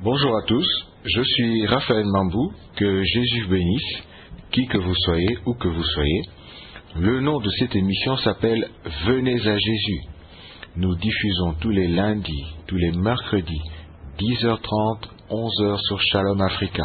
Bonjour à tous, je suis Raphaël Mambou, que Jésus bénisse, qui que vous soyez, où que vous soyez. Le nom de cette émission s'appelle Venez à Jésus. Nous diffusons tous les lundis, tous les mercredis, 10h30, 11h sur Shalom Africa,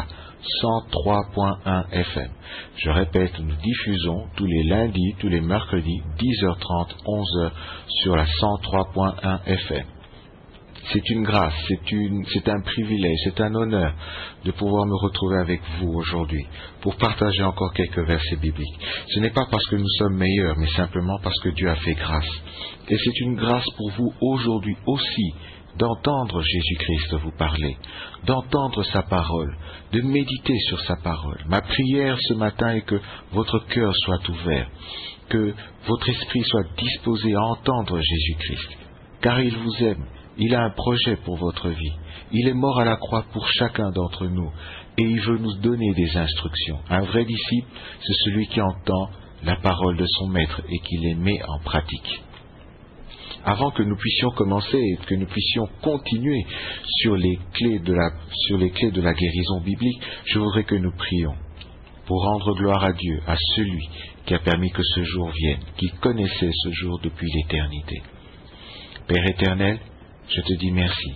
103.1 FM. Je répète, nous diffusons tous les lundis, tous les mercredis, 10h30, 11h sur la 103.1 FM. C'est une grâce, c'est un privilège, c'est un honneur de pouvoir me retrouver avec vous aujourd'hui pour partager encore quelques versets bibliques. Ce n'est pas parce que nous sommes meilleurs, mais simplement parce que Dieu a fait grâce. Et c'est une grâce pour vous aujourd'hui aussi d'entendre Jésus-Christ vous parler, d'entendre sa parole, de méditer sur sa parole. Ma prière ce matin est que votre cœur soit ouvert, que votre esprit soit disposé à entendre Jésus-Christ, car il vous aime. Il a un projet pour votre vie. Il est mort à la croix pour chacun d'entre nous et il veut nous donner des instructions. Un vrai disciple, c'est celui qui entend la parole de son maître et qui les met en pratique. Avant que nous puissions commencer et que nous puissions continuer sur les clés de la guérison biblique, je voudrais que nous prions pour rendre gloire à Dieu, à celui qui a permis que ce jour vienne, qui connaissait ce jour depuis l'éternité. Père éternel, je te dis merci.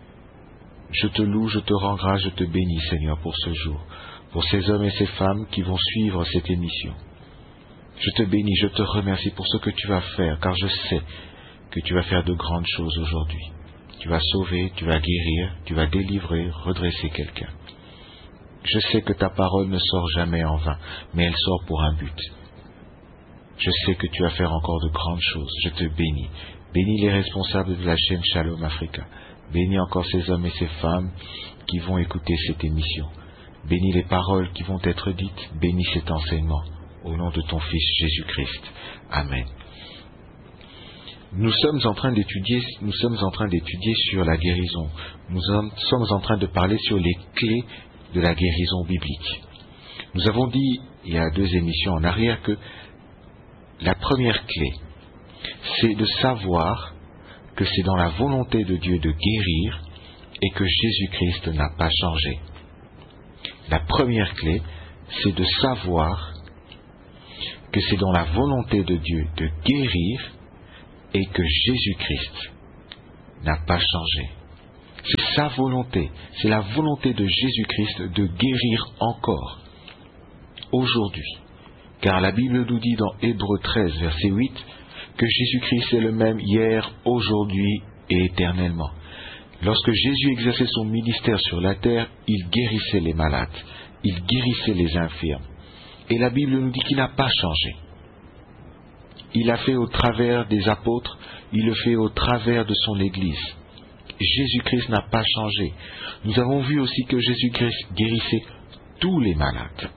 Je te loue, je te rends grâce, je te bénis, Seigneur, pour ce jour, pour ces hommes et ces femmes qui vont suivre cette émission. Je te bénis, je te remercie pour ce que tu vas faire, car je sais que tu vas faire de grandes choses aujourd'hui. Tu vas sauver, tu vas guérir, tu vas délivrer, redresser quelqu'un. Je sais que ta parole ne sort jamais en vain, mais elle sort pour un but. Je sais que tu vas faire encore de grandes choses. Je te bénis. Bénis les responsables de la chaîne Shalom Africa. Bénis encore ces hommes et ces femmes qui vont écouter cette émission. Bénis les paroles qui vont être dites. Bénis cet enseignement. Au nom de ton Fils Jésus-Christ. Amen. Nous sommes en train d'étudier sur la guérison. Nous sommes en train de parler sur les clés de la guérison biblique. Nous avons dit, il y a 2 émissions en arrière, que la première clé, c'est de savoir que c'est dans la volonté de Dieu de guérir et que Jésus-Christ n'a pas changé. La première clé, c'est de savoir que c'est dans la volonté de Dieu de guérir et que Jésus-Christ n'a pas changé. C'est sa volonté, c'est la volonté de Jésus-Christ de guérir encore aujourd'hui. Car la Bible nous dit dans Hébreux 13, verset 8, que Jésus-Christ est le même hier, aujourd'hui et éternellement. Lorsque Jésus exerçait son ministère sur la terre, il guérissait les malades, il guérissait les infirmes. Et la Bible nous dit qu'il n'a pas changé. Il l'a fait au travers des apôtres, il le fait au travers de son Église. Jésus-Christ n'a pas changé. Nous avons vu aussi que Jésus-Christ guérissait tous les malades.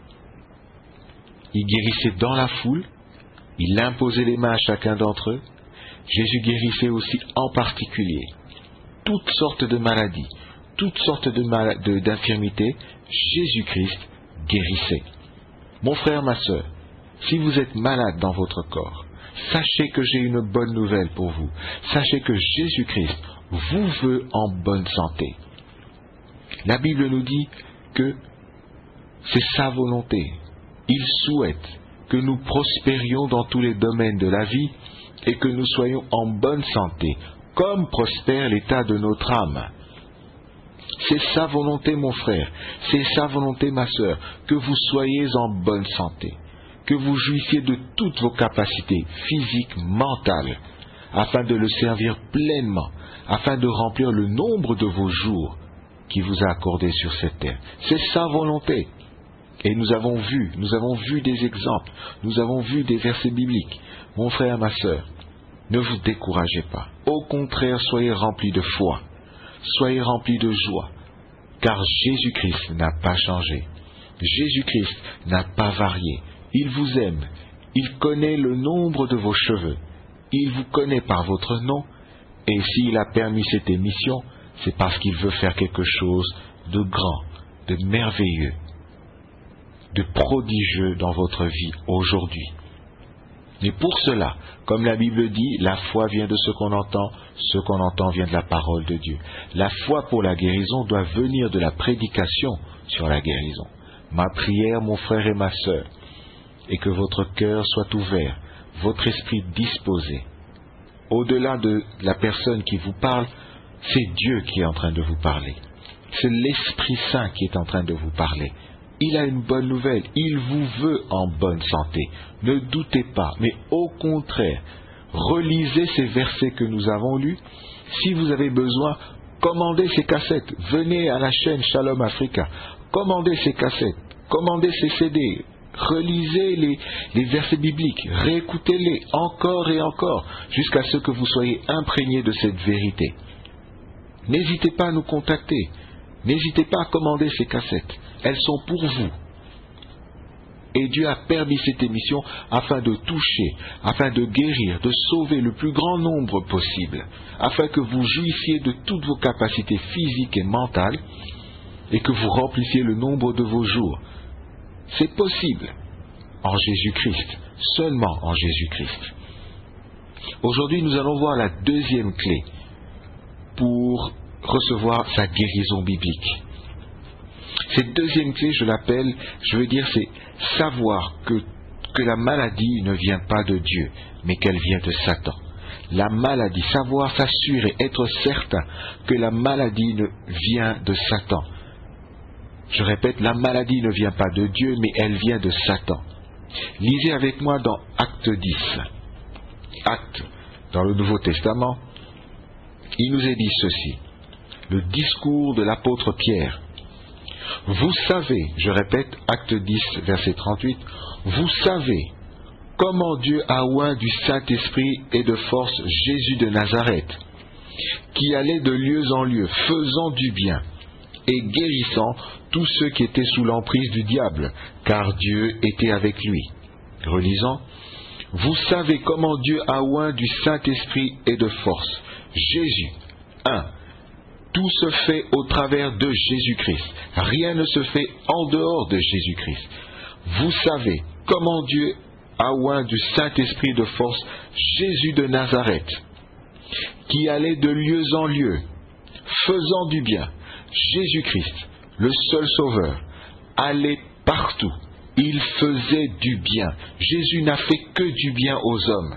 Il guérissait dans la foule, il imposait les mains à chacun d'entre eux. Jésus guérissait aussi en particulier toutes sortes de maladies, toutes sortes d'infirmités. Jésus-Christ guérissait. Mon frère, ma sœur, si vous êtes malade dans votre corps, sachez que j'ai une bonne nouvelle pour vous. Sachez que Jésus-Christ vous veut en bonne santé. La Bible nous dit que c'est sa volonté. Il souhaite que nous prospérions dans tous les domaines de la vie et que nous soyons en bonne santé, comme prospère l'état de notre âme. C'est sa volonté, mon frère, c'est sa volonté, ma sœur, que vous soyez en bonne santé, que vous jouissiez de toutes vos capacités physiques, mentales, afin de le servir pleinement, afin de remplir le nombre de vos jours qu'il vous a accordés sur cette terre. C'est sa volonté. Et nous avons vu des exemples, nous avons vu des versets bibliques. Mon frère, ma sœur, ne vous découragez pas. Au contraire, soyez remplis de foi, soyez remplis de joie, car Jésus-Christ n'a pas changé. Jésus-Christ n'a pas varié. Il vous aime, il connaît le nombre de vos cheveux, il vous connaît par votre nom, et s'il a permis cette émission, c'est parce qu'il veut faire quelque chose de grand, de merveilleux, de prodigieux dans votre vie aujourd'hui. Mais pour cela, comme la Bible dit, la foi vient de ce qu'on entend vient de la parole de Dieu. La foi pour la guérison doit venir de la prédication sur la guérison. Ma prière, mon frère et ma sœur, est que votre cœur soit ouvert, votre esprit disposé. Au-delà de la personne qui vous parle, c'est Dieu qui est en train de vous parler. C'est l'Esprit Saint qui est en train de vous parler. Il a une bonne nouvelle, il vous veut en bonne santé. Ne doutez pas, mais au contraire, relisez ces versets que nous avons lus. Si vous avez besoin, commandez ces cassettes. Venez à la chaîne Shalom Africa. Commandez ces cassettes, commandez ces CD. Relisez les versets bibliques, réécoutez-les encore et encore, jusqu'à ce que vous soyez imprégnés de cette vérité. N'hésitez pas à nous contacter. N'hésitez pas à commander ces cassettes. Elles sont pour vous. Et Dieu a permis cette émission afin de toucher, afin de guérir, de sauver le plus grand nombre possible, afin que vous jouissiez de toutes vos capacités physiques et mentales et que vous remplissiez le nombre de vos jours. C'est possible en Jésus-Christ, seulement en Jésus-Christ. Aujourd'hui, nous allons voir la deuxième clé pour recevoir sa guérison biblique. Cette deuxième clé, c'est savoir que la maladie ne vient pas de Dieu, mais qu'elle vient de Satan. La maladie, savoir s'assurer, être certain que la maladie vient de Satan. Je répète, la maladie ne vient pas de Dieu, mais elle vient de Satan. Lisez avec moi dans Acte 10. Acte, dans le Nouveau Testament, il nous est dit ceci. Le discours de l'apôtre Pierre. Vous savez, je répète, Acte 10, verset 38, vous savez comment Dieu a oint du Saint-Esprit et de force Jésus de Nazareth, qui allait de lieu en lieu, faisant du bien et guérissant tous ceux qui étaient sous l'emprise du diable, car Dieu était avec lui. Relisant, vous savez comment Dieu a oint du Saint-Esprit et de force Jésus. 1. Tout se fait au travers de Jésus-Christ. Rien ne se fait en dehors de Jésus-Christ. Vous savez comment Dieu a oint du Saint-Esprit de force Jésus de Nazareth, qui allait de lieu en lieu, faisant du bien. Jésus-Christ, le seul Sauveur, allait partout. Il faisait du bien. Jésus n'a fait que du bien aux hommes.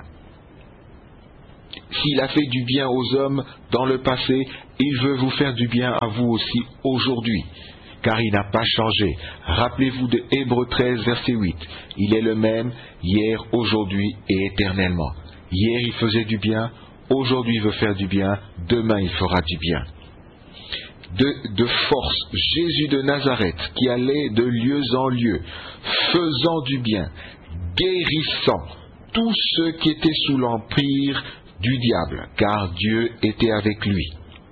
S'il a fait du bien aux hommes dans le passé, il veut vous faire du bien à vous aussi aujourd'hui, car il n'a pas changé. Rappelez-vous de Hébreux 13, verset 8. Il est le même hier, aujourd'hui et éternellement. Hier il faisait du bien, aujourd'hui il veut faire du bien, demain il fera du bien. De force, Jésus de Nazareth, qui allait de lieu en lieu, faisant du bien, guérissant tous ceux qui étaient sous l'empire du diable, car Dieu était avec lui.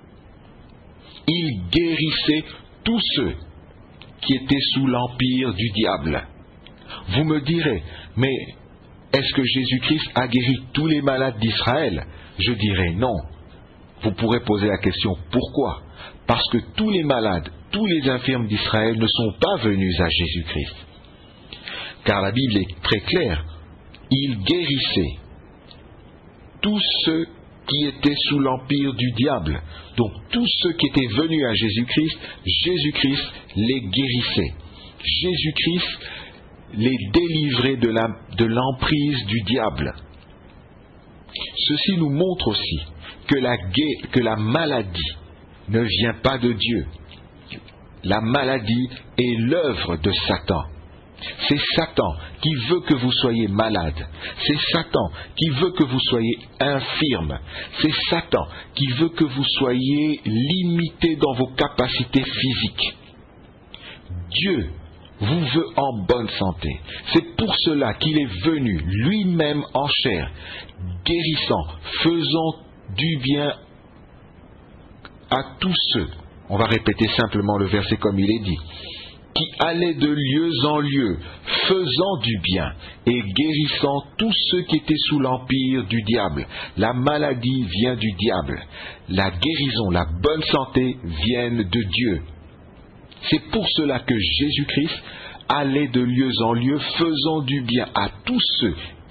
Il guérissait tous ceux qui étaient sous l'empire du diable. Vous me direz, mais est-ce que Jésus-Christ a guéri tous les malades d'Israël? Je dirais non. Vous pourrez poser la question, pourquoi? Parce que tous les malades, tous les infirmes d'Israël ne sont pas venus à Jésus-Christ. Car la Bible est très claire, il guérissait tous ceux qui étaient sous l'empire du diable. Donc tous ceux qui étaient venus à Jésus-Christ, Jésus-Christ les guérissait. Jésus-Christ les délivrait de l'emprise du diable. Ceci nous montre aussi que la maladie ne vient pas de Dieu. La maladie est l'œuvre de Satan. C'est Satan qui veut que vous soyez malade. C'est Satan qui veut que vous soyez infirme. C'est Satan qui veut que vous soyez limité dans vos capacités physiques. Dieu vous veut en bonne santé. C'est pour cela qu'il est venu lui-même en chair, guérissant, faisant du bien à tous ceux, on va répéter simplement le verset comme il est dit, qui allaient de lieu en lieu, faisant du bien et guérissant tous ceux qui étaient sous l'empire du diable. La maladie vient du diable. La guérison, la bonne santé viennent de Dieu. C'est pour cela que Jésus-Christ allait de lieu en lieu, faisant du bien à tous ceux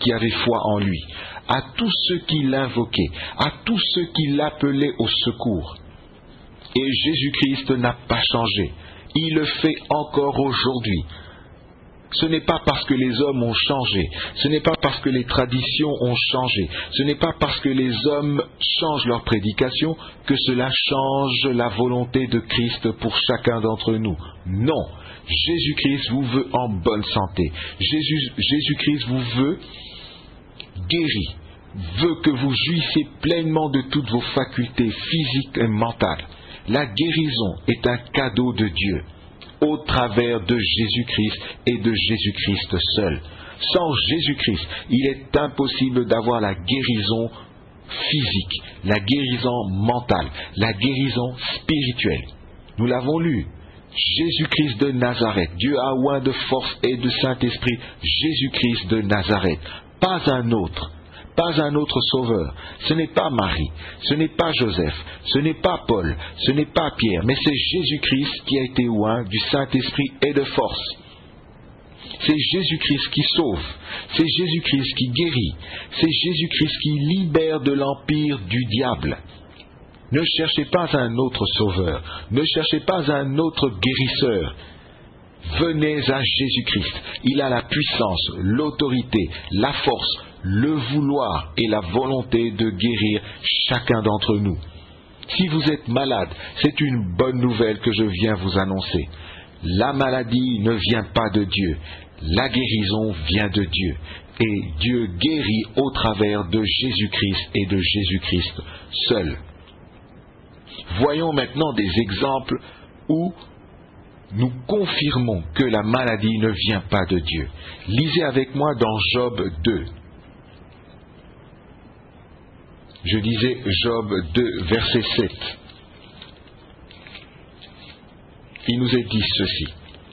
qui avaient foi en lui, à tous ceux qui l'invoquaient, à tous ceux qui l'appelaient au secours. Et Jésus-Christ n'a pas changé. Il le fait encore aujourd'hui. Ce n'est pas parce que les hommes ont changé, ce n'est pas parce que les traditions ont changé, ce n'est pas parce que les hommes changent leur prédication que cela change la volonté de Christ pour chacun d'entre nous. Non, Jésus-Christ vous veut en bonne santé. Jésus-Christ vous veut guéri, veut que vous jouissiez pleinement de toutes vos facultés physiques et mentales. La guérison est un cadeau de Dieu, au travers de Jésus-Christ et de Jésus-Christ seul. Sans Jésus-Christ, il est impossible d'avoir la guérison physique, la guérison mentale, la guérison spirituelle. Nous l'avons lu. Jésus-Christ de Nazareth, Dieu a oint de force et de Saint-Esprit, Jésus-Christ de Nazareth, pas un autre. Pas un autre sauveur. Ce n'est pas Marie, ce n'est pas Joseph, ce n'est pas Paul, ce n'est pas Pierre, mais c'est Jésus-Christ qui a été oint du Saint-Esprit et de force. C'est Jésus-Christ qui sauve, c'est Jésus-Christ qui guérit, c'est Jésus-Christ qui libère de l'empire du diable. Ne cherchez pas un autre sauveur, ne cherchez pas un autre guérisseur. Venez à Jésus-Christ. Il a la puissance, l'autorité, la force, le vouloir et la volonté de guérir chacun d'entre nous. Si vous êtes malade, c'est une bonne nouvelle que je viens vous annoncer. La maladie ne vient pas de Dieu. La guérison vient de Dieu. Et Dieu guérit au travers de Jésus-Christ et de Jésus-Christ seul. Voyons maintenant des exemples où nous confirmons que la maladie ne vient pas de Dieu. Lisez avec moi dans Job 2. Je disais Job 2, verset 7. Il nous est dit ceci.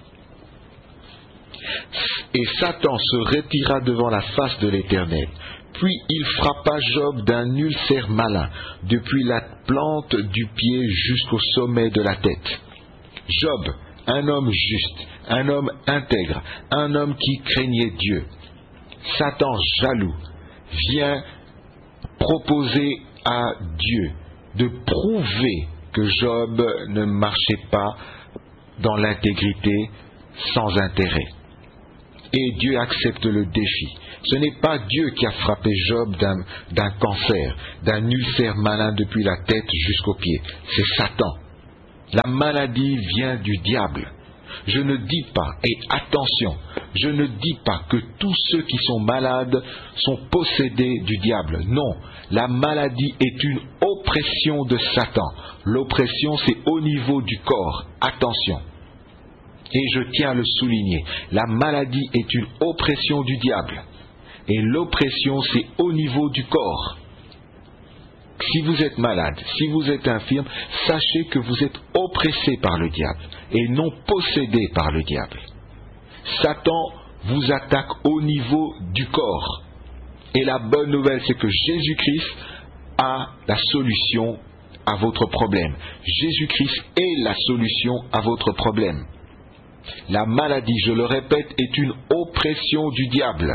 Et Satan se retira devant la face de l'Éternel. Puis il frappa Job d'un ulcère malin, depuis la plante du pied jusqu'au sommet de la tête. Job, un homme juste, un homme intègre, un homme qui craignait Dieu. Satan jaloux vient proposer à Dieu de prouver que Job ne marchait pas dans l'intégrité sans intérêt. Et Dieu accepte le défi. Ce n'est pas Dieu qui a frappé Job d'un cancer, d'un ulcère malin depuis la tête jusqu'aux pieds. C'est Satan. La maladie vient du diable. Je ne dis pas, et attention, je ne dis pas que tous ceux qui sont malades sont possédés du diable. Non, la maladie est une oppression de Satan. L'oppression, c'est au niveau du corps. Attention. Et je tiens à le souligner, la maladie est une oppression du diable. Et l'oppression, c'est au niveau du corps. Si vous êtes malade, si vous êtes infirme, sachez que vous êtes oppressé par le diable et non possédé par le diable. Satan vous attaque au niveau du corps. Et la bonne nouvelle, c'est que Jésus-Christ a la solution à votre problème. Jésus-Christ est la solution à votre problème. La maladie, je le répète, est une oppression du diable.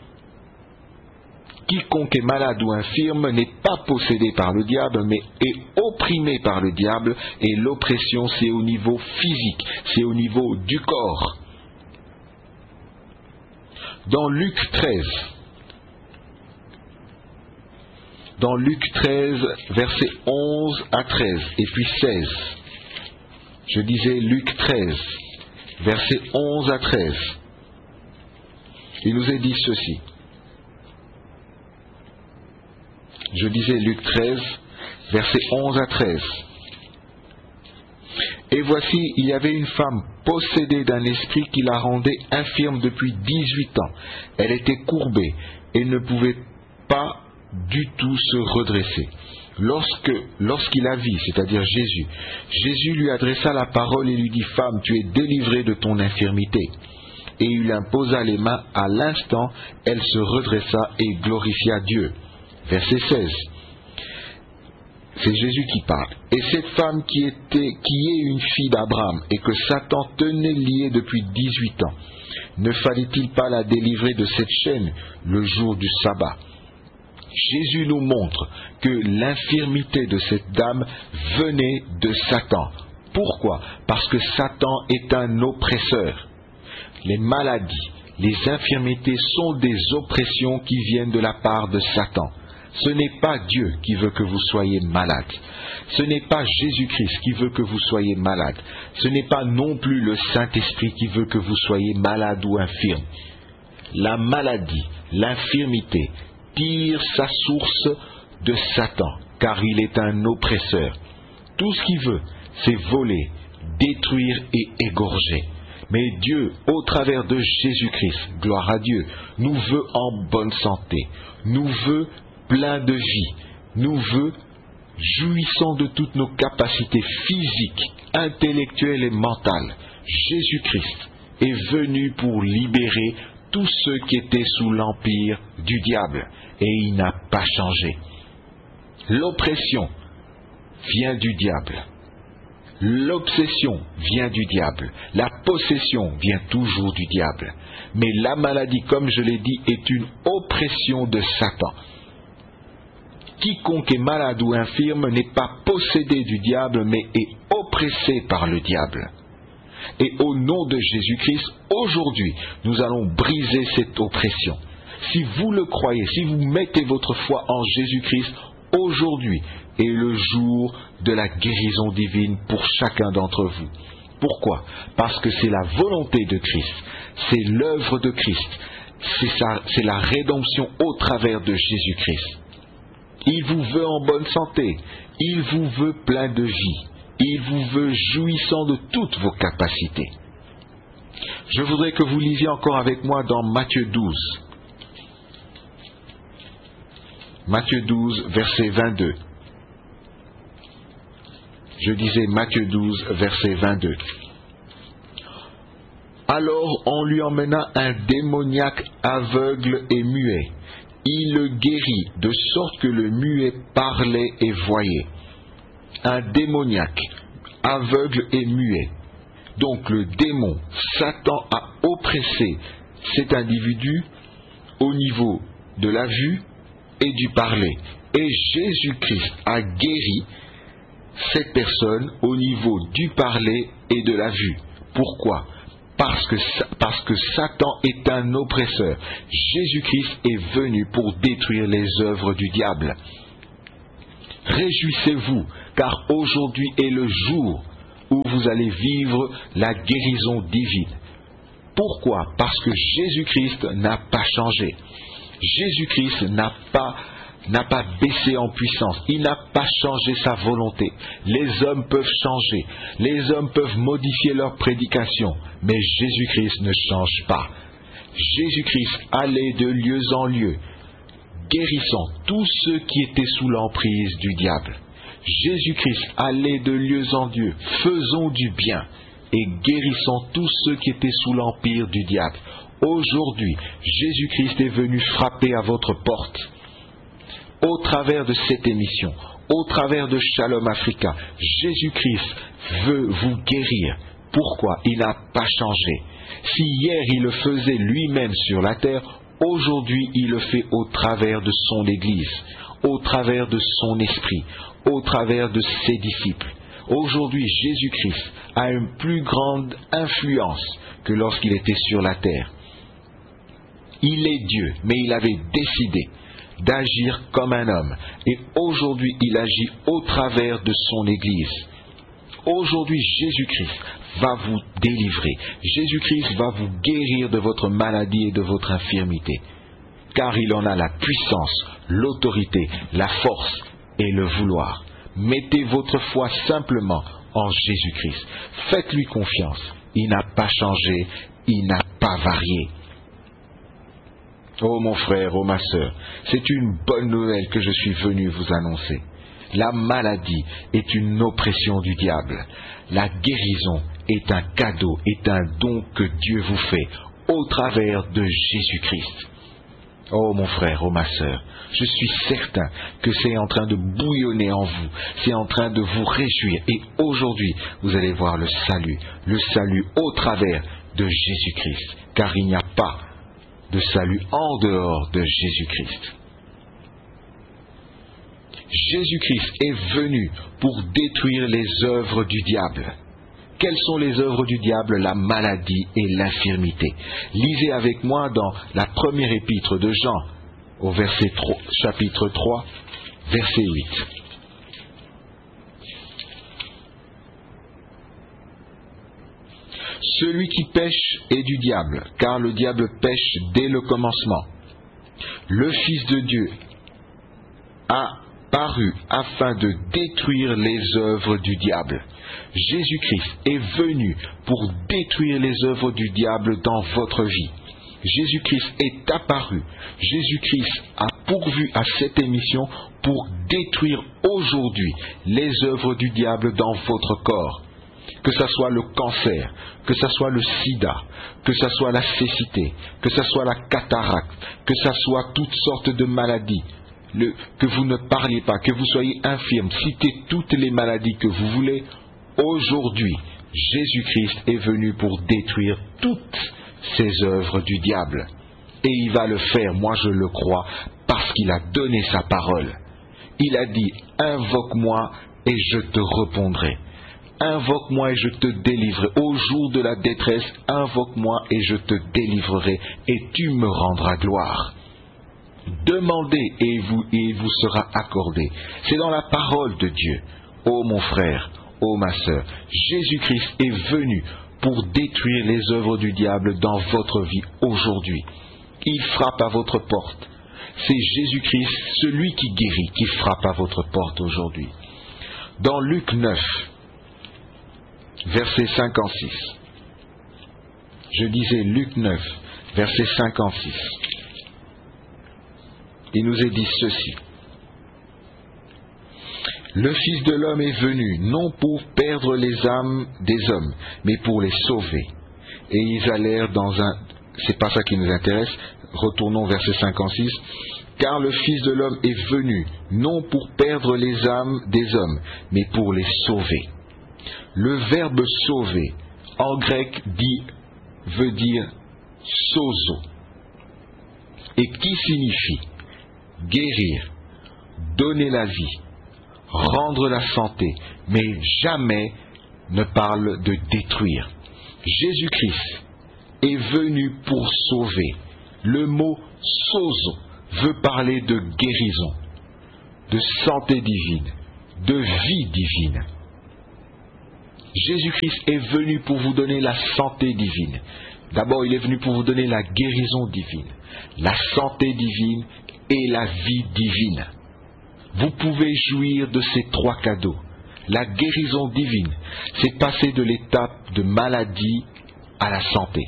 Quiconque est malade ou infirme n'est pas possédé par le diable, mais est opprimé par le diable, et l'oppression, c'est au niveau physique, c'est au niveau du corps. Dans Luc 13, versets 11 à 13, et puis 16. Je disais Luc 13, versets 11 à 13. Il nous est dit ceci. Je disais Luc 13, versets 11 à 13. Et voici, il y avait une femme possédée d'un esprit qui la rendait infirme depuis 18 ans. Elle était courbée et ne pouvait pas du tout se redresser. Lorsqu'il la vit, c'est-à-dire Jésus lui adressa la parole et lui dit, « Femme, tu es délivrée de ton infirmité. » Et il lui imposa les mains. À l'instant, elle se redressa et glorifia Dieu. Verset 16. c'est Jésus qui parle. Et cette femme qui est une fille d'Abraham et que Satan tenait liée depuis 18 ans, ne fallait-il pas la délivrer de cette chaîne le jour du sabbat? Jésus nous montre que l'infirmité de cette dame venait de Satan. Pourquoi? Parce que Satan est un oppresseur. Les maladies, les infirmités sont des oppressions qui viennent de la part de Satan. Ce n'est pas Dieu qui veut que vous soyez malade. Ce n'est pas Jésus-Christ qui veut que vous soyez malade. Ce n'est pas non plus le Saint-Esprit qui veut que vous soyez malade ou infirme. La maladie, l'infirmité, tire sa source de Satan, car il est un oppresseur. Tout ce qu'il veut, c'est voler, détruire et égorger. Mais Dieu, au travers de Jésus-Christ, gloire à Dieu, nous veut en bonne santé, nous veut plein de vie, nous veut jouissant de toutes nos capacités physiques, intellectuelles et mentales. Jésus-Christ est venu pour libérer tous ceux qui étaient sous l'empire du diable, et il n'a pas changé. L'oppression vient du diable. L'obsession vient du diable. La possession vient toujours du diable. Mais la maladie, comme je l'ai dit, est une oppression de Satan. Quiconque est malade ou infirme n'est pas possédé du diable, mais est oppressé par le diable. Et au nom de Jésus-Christ, aujourd'hui, nous allons briser cette oppression. Si vous le croyez, si vous mettez votre foi en Jésus-Christ, aujourd'hui est le jour de la guérison divine pour chacun d'entre vous. Pourquoi? Parce que c'est la volonté de Christ, c'est l'œuvre de Christ, c'est la rédemption au travers de Jésus-Christ. Il vous veut en bonne santé, il vous veut plein de vie, il vous veut jouissant de toutes vos capacités. Je voudrais que vous lisiez encore avec moi dans Matthieu 12. Matthieu 12, verset 22. Je disais Matthieu 12, verset 22. Alors on lui emmena un démoniaque aveugle et muet. Il le guérit, de sorte que le muet parlait et voyait. Un démoniaque, aveugle et muet. Donc le démon, Satan, a oppressé cet individu au niveau de la vue et du parler. Et Jésus-Christ a guéri cette personne au niveau du parler et de la vue. Pourquoi? Parce que Satan est un oppresseur. Jésus-Christ est venu pour détruire les œuvres du diable. Réjouissez-vous, car aujourd'hui est le jour où vous allez vivre la guérison divine. Pourquoi? Parce que Jésus-Christ n'a pas changé. Jésus-Christ n'a pas baissé en puissance. Il n'a pas changé sa volonté. Les hommes peuvent changer. Les hommes peuvent modifier leur prédication. Mais Jésus-Christ ne change pas. Jésus-Christ allait de lieu en lieu, guérissant tous ceux qui étaient sous l'emprise du diable. Jésus-Christ allait de lieu en lieu, faisant du bien et guérissant tous ceux qui étaient sous l'empire du diable. Aujourd'hui, Jésus-Christ est venu frapper à votre porte. Au travers de cette émission, au travers de Shalom Africa, Jésus-Christ veut vous guérir. Pourquoi? Il n'a pas changé. Si hier il le faisait lui-même sur la terre, aujourd'hui il le fait au travers de son Église, au travers de son esprit, au travers de ses disciples. Aujourd'hui, Jésus-Christ a une plus grande influence que lorsqu'il était sur la terre. Il est Dieu, mais il avait décidé d'agir comme un homme. Et aujourd'hui, il agit au travers de son Église. Aujourd'hui, Jésus-Christ va vous délivrer. Jésus-Christ va vous guérir de votre maladie et de votre infirmité. Car il en a la puissance, l'autorité, la force et le vouloir. Mettez votre foi simplement en Jésus-Christ. Faites-lui confiance. Il n'a pas changé, il n'a pas varié. Oh mon frère, oh ma sœur, c'est une bonne nouvelle que je suis venu vous annoncer. La maladie est une oppression du diable. La guérison est un cadeau, est un don que Dieu vous fait au travers de Jésus-Christ. Oh mon frère, oh ma sœur, je suis certain que c'est en train de bouillonner en vous, c'est en train de vous réjouir. Et aujourd'hui, vous allez voir le salut au travers de Jésus-Christ, car il n'y a pas de salut en dehors de Jésus-Christ. Jésus-Christ est venu pour détruire les œuvres du diable. Quelles sont les œuvres du diable? La maladie et l'infirmité. Lisez avec moi dans la première épître de Jean, au chapitre 3, verset 8. Celui qui pêche est du diable, car le diable pêche dès le commencement. Le Fils de Dieu a paru afin de détruire les œuvres du diable. Jésus-Christ est venu pour détruire les œuvres du diable dans votre vie. Jésus-Christ est apparu. Jésus-Christ a pourvu à cette émission pour détruire aujourd'hui les œuvres du diable dans votre corps. Que ce soit le cancer, que ce soit le sida, que ce soit la cécité, que ce soit la cataracte, que ce soit toutes sortes de maladies. Que vous ne parliez pas, que vous soyez infirme, citez toutes les maladies que vous voulez. Aujourd'hui, Jésus-Christ est venu pour détruire toutes ces œuvres du diable. Et il va le faire, moi je le crois, parce qu'il a donné sa parole. Il a dit, invoque-moi et je te répondrai. Invoque-moi et je te délivrerai. Au jour de la détresse, invoque-moi et je te délivrerai et tu me rendras gloire. Demandez et il vous sera accordé. C'est dans la parole de Dieu. Ô mon frère, ô ma sœur, Jésus-Christ est venu pour détruire les œuvres du diable dans votre vie aujourd'hui. Il frappe à votre porte. C'est Jésus-Christ, celui qui guérit, qui frappe à votre porte aujourd'hui. Dans Luc 9, verset 56. Je disais Luc 9, verset 56. Il nous est dit ceci. Le Fils de l'homme est venu, non pour perdre les âmes des hommes, mais pour les sauver. Et ils allèrent dans un... C'est pas ça qui nous intéresse. Retournons au verset 56. Car le Fils de l'homme est venu, non pour perdre les âmes des hommes, mais pour les sauver. Le verbe sauver, en grec, veut dire sozo, et qui signifie guérir, donner la vie, rendre la santé, mais jamais ne parle de détruire. Jésus-Christ est venu pour sauver. Le mot sozo veut parler de guérison, de santé divine, de vie divine. Jésus-Christ est venu pour vous donner la santé divine. D'abord, il est venu pour vous donner la guérison divine, la santé divine et la vie divine. Vous pouvez jouir de ces trois cadeaux. La guérison divine, c'est passer de l'étape de maladie à la santé.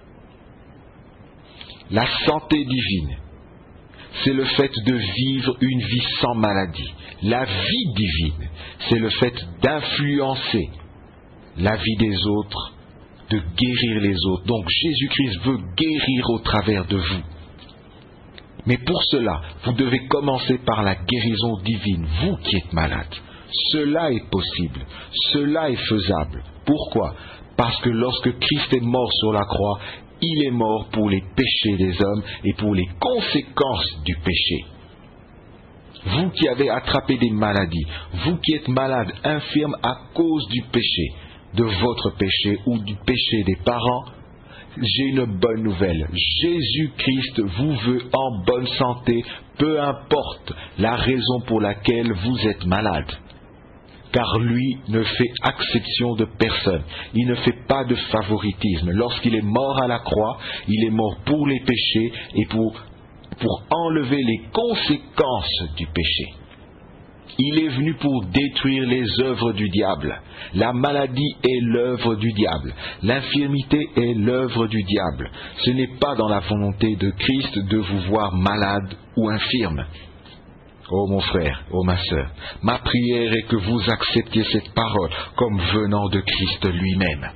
La santé divine, c'est le fait de vivre une vie sans maladie. La vie divine, c'est le fait d'influencer la vie des autres, de guérir les autres. Donc Jésus-Christ veut guérir au travers de vous. Mais pour cela, vous devez commencer par la guérison divine, vous qui êtes malade. Cela est possible, cela est faisable. Pourquoi? Parce que lorsque Christ est mort sur la croix, il est mort pour les péchés des hommes et pour les conséquences du péché. Vous qui avez attrapé des maladies, vous qui êtes malade, infirme à cause du péché, de votre péché ou du péché des parents, j'ai une bonne nouvelle. Jésus-Christ vous veut en bonne santé, peu importe la raison pour laquelle vous êtes malade. Car lui ne fait exception de personne. Il ne fait pas de favoritisme. Lorsqu'il est mort à la croix, il est mort pour les péchés et pour enlever les conséquences du péché. Il est venu pour détruire les œuvres du diable. La maladie est l'œuvre du diable. L'infirmité est l'œuvre du diable. Ce n'est pas dans la volonté de Christ de vous voir malade ou infirme. Oh mon frère, oh ma sœur, ma prière est que vous acceptiez cette parole comme venant de Christ lui-même.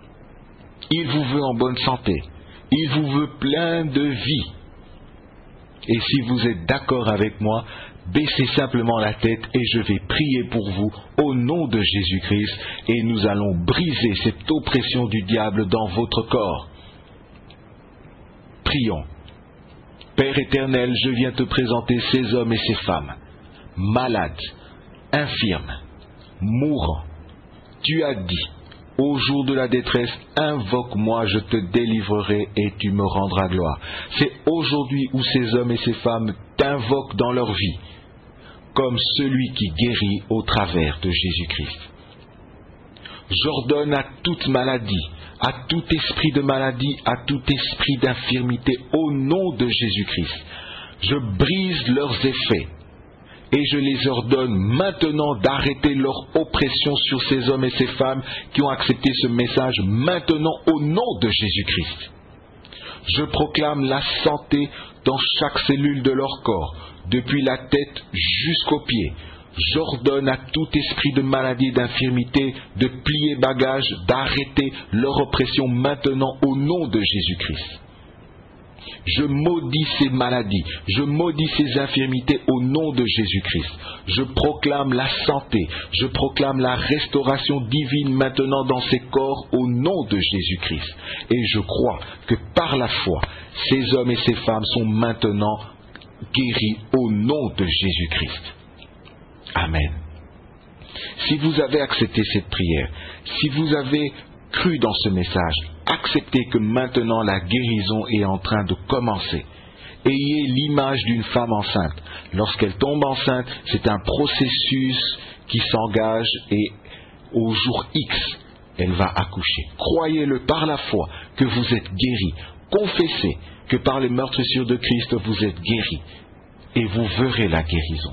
Il vous veut en bonne santé. Il vous veut plein de vie. Et si vous êtes d'accord avec moi, baissez simplement la tête et je vais prier pour vous au nom de Jésus-Christ et nous allons briser cette oppression du diable dans votre corps. Prions. Père éternel, je viens te présenter ces hommes et ces femmes, malades, infirmes, mourants. Tu as dit, au jour de la détresse, invoque-moi, je te délivrerai et tu me rendras gloire. C'est aujourd'hui où ces hommes et ces femmes t'invoquent dans leur vie, comme celui qui guérit au travers de Jésus-Christ. J'ordonne à toute maladie, à tout esprit de maladie, à tout esprit d'infirmité, au nom de Jésus-Christ. Je brise leurs effets et je les ordonne maintenant d'arrêter leur oppression sur ces hommes et ces femmes qui ont accepté ce message maintenant au nom de Jésus-Christ. Je proclame la santé dans chaque cellule de leur corps, depuis la tête jusqu'aux pieds. J'ordonne à tout esprit de maladie et d'infirmité de plier bagage, d'arrêter leur oppression maintenant au nom de Jésus-Christ. Je maudis ces maladies, je maudis ces infirmités au nom de Jésus-Christ. Je proclame la santé, je proclame la restauration divine maintenant dans ces corps au nom de Jésus-Christ. Et je crois que par la foi, ces hommes et ces femmes sont maintenant guéris au nom de Jésus-Christ. Amen. Si vous avez accepté cette prière, si vous avez cru dans ce message, acceptez que maintenant la guérison est en train de commencer. Ayez l'image d'une femme enceinte. Lorsqu'elle tombe enceinte, c'est un processus qui s'engage et au jour X, elle va accoucher. Croyez-le par la foi que vous êtes guéri. Confessez que par les meurtrissures de Christ, vous êtes guéri. Et vous verrez la guérison.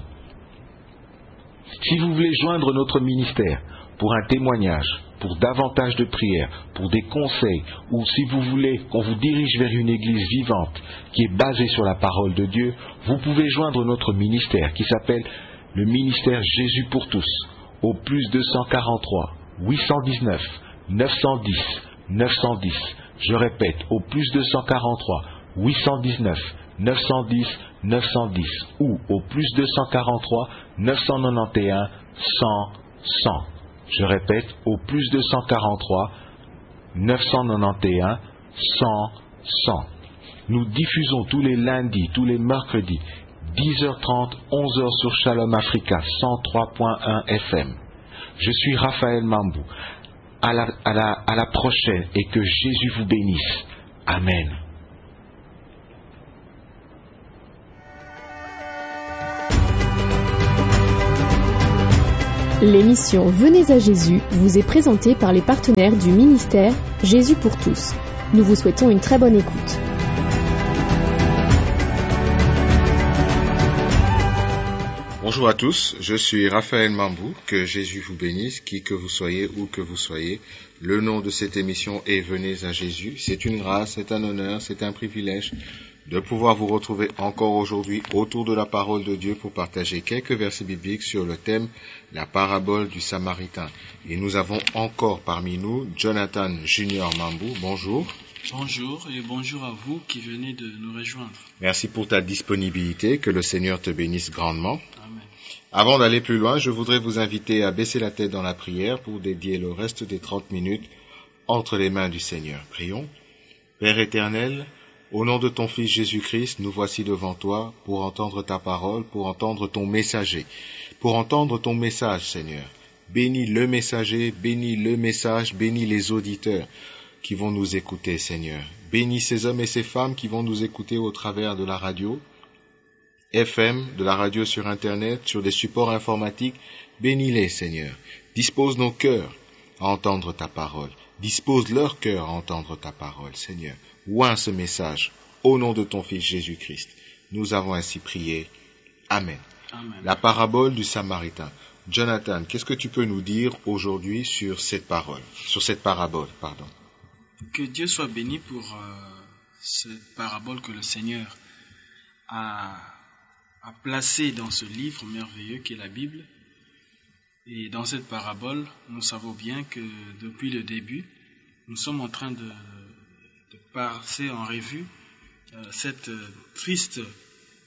Si vous voulez joindre notre ministère pour un témoignage, pour davantage de prières, pour des conseils, ou si vous voulez qu'on vous dirige vers une église vivante qui est basée sur la parole de Dieu, vous pouvez joindre notre ministère qui s'appelle le ministère Jésus pour tous, au plus 243 819 910 910. Je répète, au plus 243 819 910 910 ou au plus 243 991 100 100. Je répète, au plus 243 991 100 100. Nous diffusons tous les lundis, tous les mercredis, 10h30, 11h sur Shalom Africa, 103.1 FM. Je suis Raphaël Mambou. À la prochaine et que Jésus vous bénisse. Amen. L'émission Venez à Jésus vous est présentée par les partenaires du ministère Jésus pour tous. Nous vous souhaitons une très bonne écoute. Bonjour à tous, je suis Raphaël Mambou, que Jésus vous bénisse, qui que vous soyez, où que vous soyez. Le nom de cette émission est Venez à Jésus. C'est une grâce, c'est un honneur, c'est un privilège de pouvoir vous retrouver encore aujourd'hui autour de la parole de Dieu pour partager quelques versets bibliques sur le thème la parabole du Samaritain. Et nous avons encore parmi nous Jonathan Junior Mambou. Bonjour. Bonjour et bonjour à vous qui venez de nous rejoindre. Merci pour ta disponibilité, que le Seigneur te bénisse grandement. Amen. Avant d'aller plus loin, je voudrais vous inviter à baisser la tête dans la prière pour dédier le reste des 30 minutes entre les mains du Seigneur. Prions. Père éternel, au nom de ton Fils Jésus-Christ, nous voici devant toi pour entendre ta parole, pour entendre ton messager, pour entendre ton message, Seigneur. Bénis le messager, bénis le message, bénis les auditeurs qui vont nous écouter, Seigneur. Bénis ces hommes et ces femmes qui vont nous écouter au travers de la radio, FM, de la radio sur Internet, sur des supports informatiques. Bénis-les, Seigneur. Dispose nos cœurs à entendre ta parole. Dispose leur cœur à entendre ta parole, Seigneur. Oins ce message, au nom de ton Fils Jésus-Christ. Nous avons ainsi prié. Amen. Amen. La parabole du Samaritain. Jonathan, qu'est-ce que tu peux nous dire aujourd'hui sur cette parabole, pardon. Que Dieu soit béni pour cette parabole que le Seigneur a placée dans ce livre merveilleux qu'est la Bible. Et dans cette parabole, nous savons bien que depuis le début, nous sommes en train de passer en revue cette triste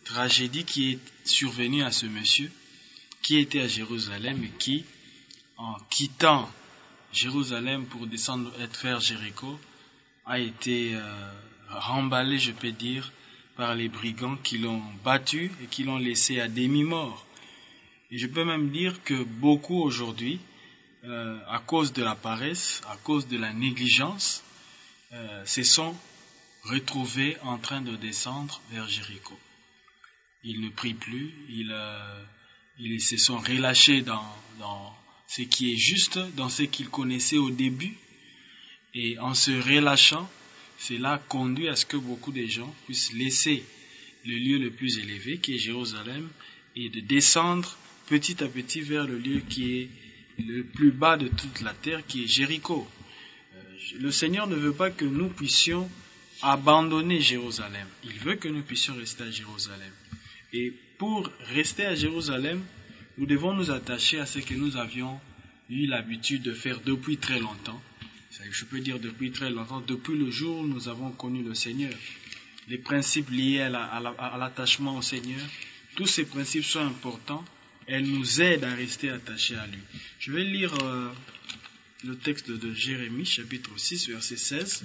tragédie qui est survenue à ce monsieur qui était à Jérusalem et qui, en quittant Jérusalem pour descendre vers Jéricho, a été remballé, je peux dire, par les brigands qui l'ont battu et qui l'ont laissé à demi-mort. Et je peux même dire que beaucoup aujourd'hui, à cause de la paresse, à cause de la négligence, se sont retrouvés en train de descendre vers Jéricho. Ils ne prient plus, ils se sont relâchés dans ce qui est juste, dans ce qu'ils connaissaient au début. Et en se relâchant, cela conduit à ce que beaucoup de gens puissent laisser le lieu le plus élevé, qui est Jérusalem, et de descendre petit à petit vers le lieu qui est le plus bas de toute la terre, qui est Jéricho. Le Seigneur ne veut pas que nous puissions abandonner Jérusalem. Il veut que nous puissions rester à Jérusalem. Et pour rester à Jérusalem, nous devons nous attacher à ce que nous avions eu l'habitude de faire depuis très longtemps. Je peux dire depuis très longtemps, depuis le jour où nous avons connu le Seigneur. Les principes liés à l'attachement au Seigneur, tous ces principes sont importants. Elles nous aident à rester attachés à lui. Je vais lire le texte de Jérémie, chapitre 6, verset 16.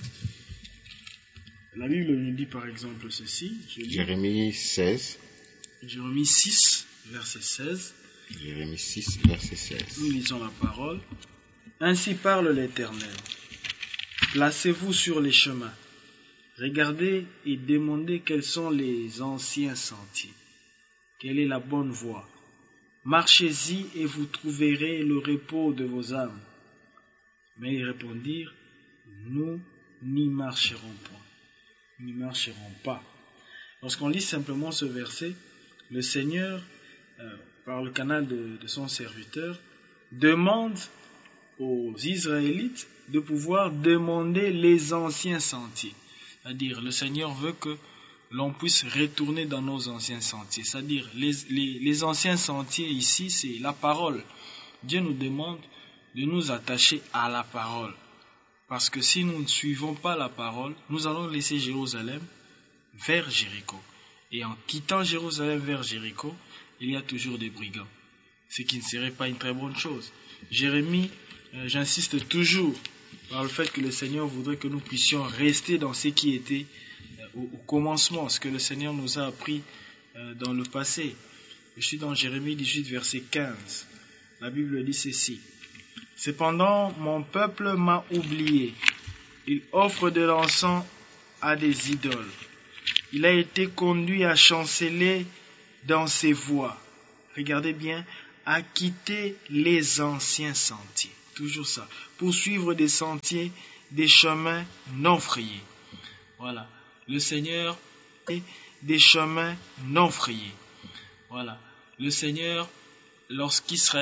La Bible nous dit par exemple ceci. Jérémie 16. Jérémie 6, verset 16. Jérémie 6, verset 16. Nous lisons la parole. Ainsi parle l'Éternel. Placez-vous sur les chemins. Regardez et demandez quels sont les anciens sentiers. Quelle est la bonne voie. Marchez-y et vous trouverez le repos de vos âmes. Mais ils répondirent, nous n'y marcherons point. N'y marcherons pas. Lorsqu'on lit simplement ce verset, le Seigneur, par le canal de son serviteur, demande aux Israélites de pouvoir demander les anciens sentiers. C'est-à-dire, le Seigneur veut que l'on puisse retourner dans nos anciens sentiers. C'est-à-dire, les anciens sentiers ici, c'est la parole. Dieu nous demande de nous attacher à la parole. Parce que si nous ne suivons pas la parole, nous allons laisser Jérusalem vers Jéricho. Et en quittant Jérusalem vers Jéricho, il y a toujours des brigands. Ce qui ne serait pas une très bonne chose. Jérémie, j'insiste toujours par le fait que le Seigneur voudrait que nous puissions rester dans ce qui était au commencement, ce que le Seigneur nous a appris dans le passé. Je suis dans Jérémie 18, verset 15. La Bible dit ceci. Cependant, mon peuple m'a oublié. Il offre de l'encens à des idoles. Il a été conduit à chanceler dans ses voies. Regardez bien, à quitter les anciens sentiers. Toujours ça. Poursuivre des sentiers, des chemins non frayés. Voilà. Le Seigneur est des chemins non frayés. Voilà. Le Seigneur, lorsqu'Israël